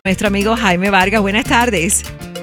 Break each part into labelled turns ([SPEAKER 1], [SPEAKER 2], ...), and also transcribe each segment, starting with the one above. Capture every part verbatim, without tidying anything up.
[SPEAKER 1] Nuestro amigo Jaime Vargas, buenas tardes.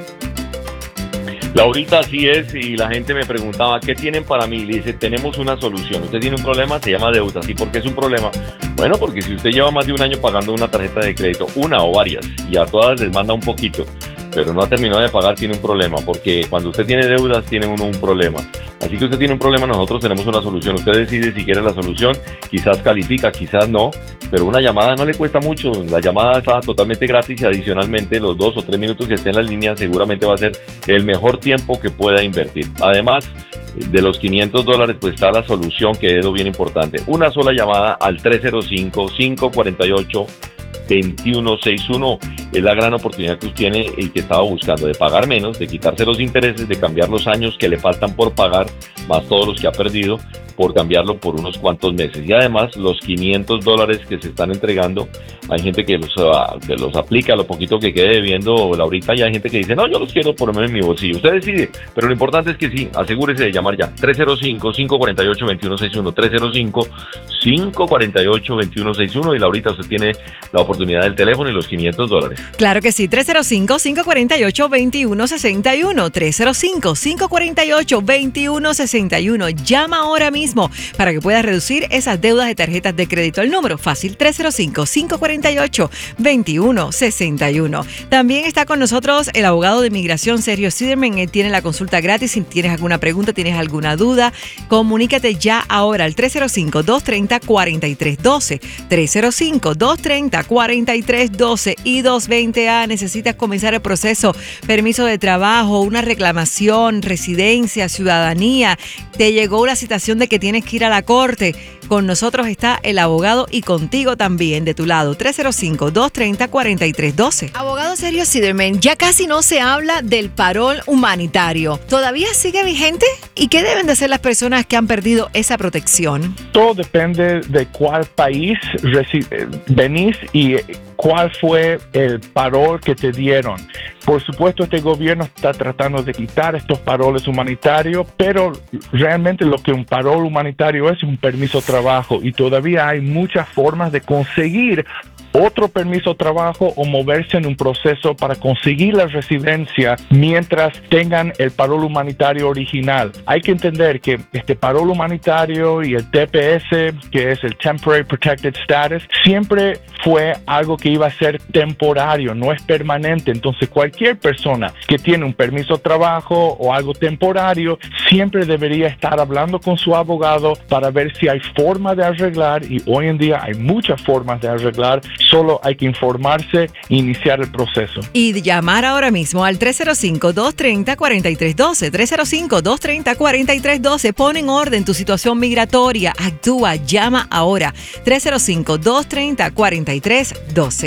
[SPEAKER 2] Laurita, así es, y la gente me preguntaba, ¿qué tienen para mí? Le dice, tenemos una solución. Usted tiene un problema, se llama deudas. ¿Y por qué es un problema? Bueno, porque si usted lleva más de un año pagando una tarjeta de crédito, una o varias, y a todas les manda un poquito, pero no ha terminado de pagar, tiene un problema, porque cuando usted tiene deudas, tiene uno un problema. Así que usted tiene un problema, nosotros tenemos una solución. Usted decide si quiere la solución, quizás califica, quizás no, pero una llamada no le cuesta mucho. La llamada está totalmente gratis y adicionalmente los dos o tres minutos que esté en la línea seguramente va a ser el mejor tiempo que pueda invertir. Además de los quinientos dólares, pues está la solución, que es lo bien importante. Una sola llamada al tres cero cinco, cinco cuatro ocho, veintiuno sesenta y uno es la gran oportunidad que usted tiene y que estaba buscando, de pagar menos, de quitarse los intereses, de cambiar los años que le faltan por pagar, más todos los que ha perdido, por cambiarlo por unos cuantos meses. Y además los quinientos dólares que se están entregando, hay gente que los, uh, que los aplica, lo poquito que quede debiendo Laurita, y hay gente que dice, no, yo los quiero por lo menos en mi bolsillo. Usted decide, pero lo importante es que sí, asegúrese de llamar ya. tres cero cinco, cinco cuatro ocho, veintiuno sesenta y uno, tres cero cinco, cinco cuatro ocho, veintiuno sesenta y uno, y Laurita, usted tiene la oportunidad del teléfono y los quinientos dólares.
[SPEAKER 1] Claro que sí, tres cero cinco, cinco cuatro ocho, veintiuno sesenta y uno, tres cero cinco, cinco cuatro ocho, veintiuno sesenta y uno. Llama ahora mismo para que puedas reducir esas deudas de tarjetas de crédito. El número fácil, tres cero cinco, cinco cuatro ocho, veintiuno sesenta y uno. También está con nosotros el abogado de inmigración Sergio Siderman. Él tiene la consulta gratis. Si tienes alguna pregunta, tienes alguna duda, comunícate ya ahora al tres cero cinco, dos tres cero, cuatro tres uno dos, tres cero cinco, dos tres cero, cuatro tres uno dos y dos veinte A. Necesitas comenzar el proceso, permiso de trabajo, una reclamación, residencia, ciudadanía. Te llegó la citación de que tienes que ir a la corte. Con nosotros está el abogado y contigo también de tu lado. tres cero cinco, dos tres cero, cuatro tres uno dos. Abogado Sergio Siderman, ya casi no se habla del parol humanitario. ¿Todavía sigue vigente? ¿Y qué deben de hacer las personas que han perdido esa protección?
[SPEAKER 3] Todo depende de cuál país reci- venís y cuál fue el parol que te dieron. Por supuesto, este gobierno está tratando de quitar estos paroles humanitarios, pero realmente lo que un parol humanitario es un permiso de trabajo, y todavía hay muchas formas de conseguir otro permiso de trabajo o moverse en un proceso para conseguir la residencia mientras tengan el parol humanitario original. Hay que entender que este parol humanitario y el T P S, que es el Temporary Protected Status, siempre fue algo que iba a ser temporario, no es permanente. Entonces cualquier persona que tiene un permiso de trabajo o algo temporario siempre debería estar hablando con su abogado para ver si hay forma de arreglar, y hoy en día hay muchas formas de arreglar. Solo hay que informarse e iniciar el proceso.
[SPEAKER 1] Y llamar ahora mismo al tres cero cinco, dos tres cero, cuatro tres uno dos, tres cero cinco, dos tres cero, cuatro tres uno dos. Pon en orden tu situación migratoria. Actúa, llama ahora. tres cero cinco, dos tres cero, cuatro tres uno dos.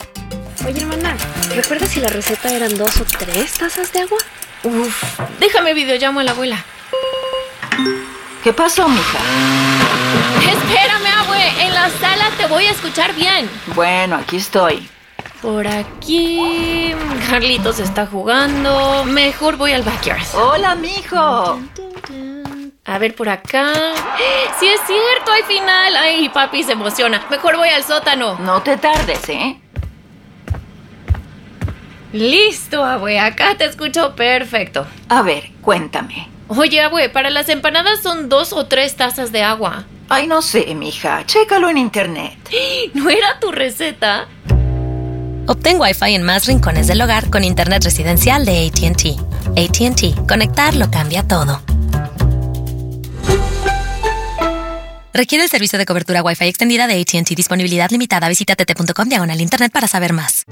[SPEAKER 4] Oye, hermana, ¿recuerdas si la receta eran dos o tres tazas de agua? Uf, déjame videollamo a la abuela.
[SPEAKER 5] ¿Qué pasó, mija?
[SPEAKER 4] Espérame, abue, en la sala te voy a escuchar bien.
[SPEAKER 5] Bueno, aquí estoy.
[SPEAKER 4] Por aquí... Carlitos está jugando. Mejor voy al backyard.
[SPEAKER 5] Hola, mijo.
[SPEAKER 4] A ver, por acá... ¡Sí es cierto! ¡Hay final! ¡Ay, papi se emociona! Mejor voy al sótano.
[SPEAKER 5] No te tardes, ¿eh?
[SPEAKER 4] Listo, abue. Acá te escucho perfecto.
[SPEAKER 5] A ver, cuéntame.
[SPEAKER 4] Oye, abue, para las empanadas son dos o tres tazas de agua.
[SPEAKER 5] Ay, no sé, mija. Chécalo en internet.
[SPEAKER 4] ¿No era tu receta?
[SPEAKER 6] Obtén Wi-Fi en más rincones del hogar con internet residencial de A T and T. A T and T. Conectar lo cambia todo. Requiere el servicio de cobertura Wi-Fi extendida de A T and T. Disponibilidad limitada. Visita tt punto com diagonal internet para saber más.